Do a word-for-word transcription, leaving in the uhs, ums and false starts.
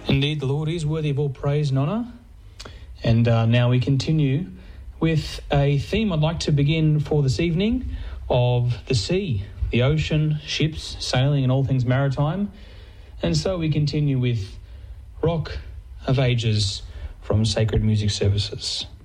Indeed, the Lord is worthy of all praise and honour. And uh, now we continue with a theme I'd like to begin for this evening of the sea, the ocean, ships, sailing and all things maritime. And so we continue with Rock of Ages from Sacred Music Services.